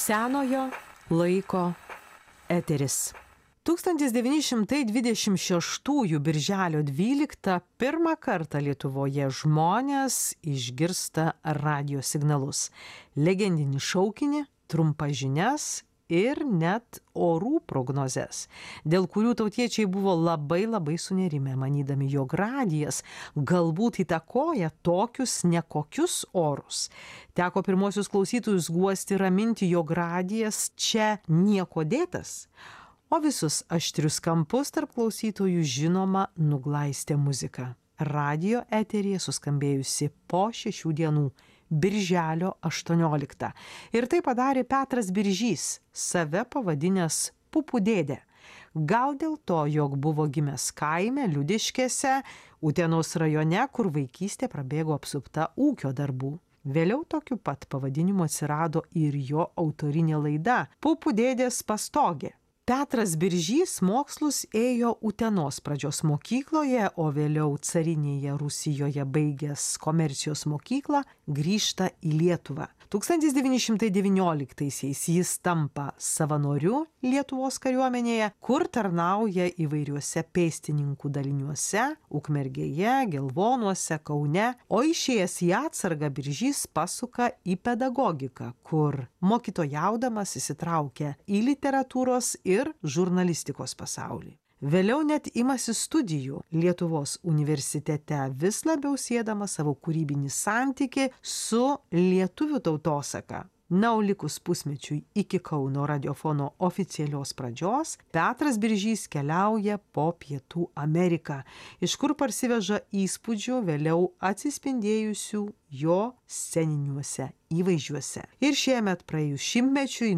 Senojo laiko eteris. 1926 birželio 12 pirmą kartą Lietuvoje žmonės išgirsta radio signalus, legendinį šaukinį, trumpas žinias ir net orų prognozes, dėl kurių tautiečiai buvo labai sunerimę, manydami, jog radijas galbūt įtakoja tokius nekokius orus. Teko pirmosius klausytojus guosti, raminti, jog radijas čia nieko dėtas, o visus aštrius kampus tarp klausytojų žinoma nuglaistė muzika. Radio eteryje suskambėjusi po 6 dienų, birželio 18. Ir tai padarė Petras Biržys, save pavadinęs Pupų dėdė. Gal dėl to, jog buvo gimęs kaime Liudiškėse, Utenos rajone, kur vaikystė prabėgo apsupta ūkio darbų. Vėliau tokiu pat pavadinimu atsirado ir jo autorinė laida Pupų dėdės pastogė. Petras Biržys mokslus ėjo Utenos pradžios mokykloje, o vėliau carinėje Rusijoje baigęs komercijos mokyklą grįžta į Lietuvą. 1919-aisiais jis tampa savanoriu Lietuvos kariuomenėje, kur tarnauja įvairiuose pėstininkų daliniuose, Ukmergėje, Gelvonuose, Kaune, o išėjęs į atsargą Biržys pasuka į pedagogiką, kur mokytojaudamas įsitraukia į literatūros ir žurnalistikos pasaulį. Vėliau net imasi studijų Lietuvos universitete, vis labiau siedamas savo kūrybinį santykį su lietuvių tautosaka. Na, o likus pusmečiui iki Kauno radiofono oficialios pradžios, Petras Biržys keliauja po Pietų Ameriką, iš kur parsiveža įspūdžių vėliau atsispindėjusių jo sceniniuose įvaizdžiuose. Ir šiemet praėjus 100 mečiui